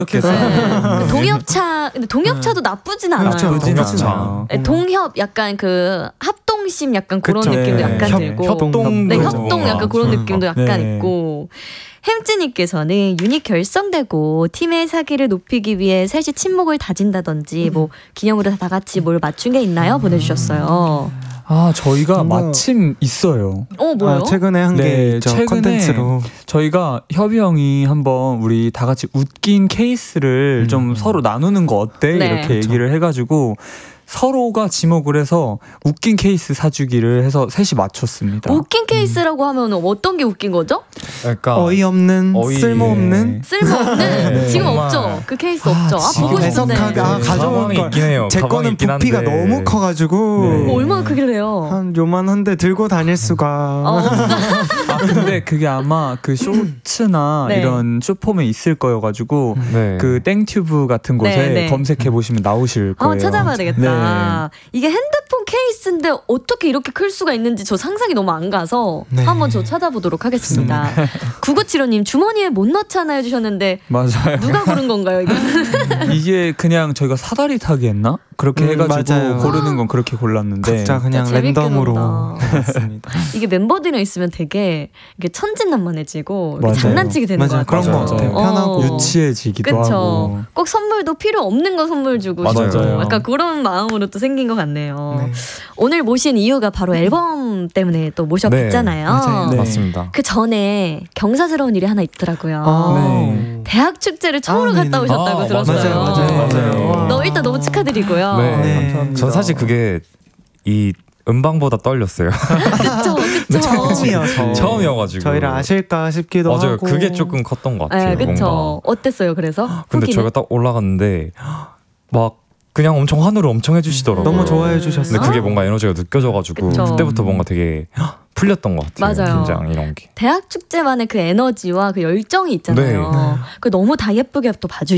네. 동협차, 근데 동협차도 나쁘진 않아요. 나쁘진 않죠. 동협 약간 그 합동심 약간 그런 느낌도 약간 들고 협동 네, 협동 약간 그런 느낌도 약간 네. 있고. 햄찌님께서는 유닛 결성되고 팀의 사기를 높이기 위해 셋이 친목을 다진다든지 뭐 기념으로 다 같이 뭘 맞춘 게 있나요? 보내주셨어요. 아, 저희가 마침 있어요. 뭐요? 최근에 한 게 있죠. 콘텐츠로. 저희가 협이 형이 한번 우리 다 같이 웃긴 케이스를 좀 서로 나누는 거 어때? 네. 이렇게 얘기를 해가지고 서로가 지목을 해서 웃긴 케이스 사주기를 해서 셋이 맞췄습니다. 웃긴 케이스라고 하면 어떤 게 웃긴 거죠? 그러니까 어이없는, 쓸모없는. 쓸모없는? 네. 지금 정말. 없죠. 그 케이스 없죠. 보고 싶은데. 가져온 걸. 있긴 해요. 제 거는 부피가 너무 커가지고. 얼마나 크길래요? 한 요만한데 들고 다닐 수가. 아, 근데 그게 아마 그 쇼츠나 네. 이런 쇼폼에 있을 거여가지고 네. 그 땡튜브 같은 곳에 네. 검색해보시면 나오실 거예요. 찾아봐야 되겠다. 네. 이게 핸드폰 케이스인데 어떻게 이렇게 클 수가 있는지 저 상상이 너무 안 가서 네. 한번 저 찾아보도록 하겠습니다. 9975님 주머니에 못 넣잖아 해주셨는데 맞아요. 누가 고른 건가요 이거? 이게 그냥 저희가 사다리 타기 했나? 그렇게 해가지고 맞아요. 고르는 건 그렇게 골랐는데 각자 그냥 재밌게 랜덤으로 논다. 해봤습니다. 이게 멤버들이랑 있으면 되게 이게 천진난만해지고 이렇게 맞아요. 장난치게 되는 것 맞아요. 같아요. 그런 거 같아요. 편하고. 유치해지기도 그쵸. 하고. 꼭 선물도 필요 없는 거 선물 주고 맞아요. 싶고 약간 그런 마음으로 또 생긴 것 같네요. 네. 오늘 모신 이유가 바로 앨범 때문에 또 모셔봤잖아요. 맞아요. 네. 맞습니다. 그 전에 경사스러운 일이 하나 있더라고요. 네. 대학 축제를 처음으로 갔다 네네. 오셨다고 들었어요. 맞아요. 일단 너무 축하드리고요. 네. 감사합니다. 전 사실 그게 이 음방보다 떨렸어요. 그쵸, 그쵸. 처음이어서. 처음이어가지고. 저희를 아실까 싶기도 맞아요. 하고. 그게 조금 컸던 것 같아요. 네, 그쵸. 뭔가. 어땠어요, 그래서? 근데 후기는? 저희가 딱 올라갔는데 막 그냥 엄청 환호를 엄청 해주시더라고요. 너무 좋아해 주셨어요. 근데 그게 뭔가 에너지가 느껴져가지고 그쵸. 그때부터 뭔가 되게 풀렸던 것 같아요. 맞아요. 긴장 이런 게. 대학 축제만의 그 에너지와 그 열정이 있잖아요. 그 너무 다 예쁘게 또 봐주시고